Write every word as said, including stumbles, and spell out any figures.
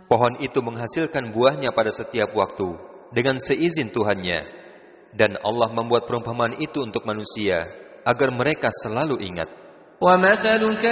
Pohon itu menghasilkan buahnya pada setiap waktu dengan seizin Tuhannya, dan Allah membuat perumpamaan itu untuk manusia agar mereka selalu ingat.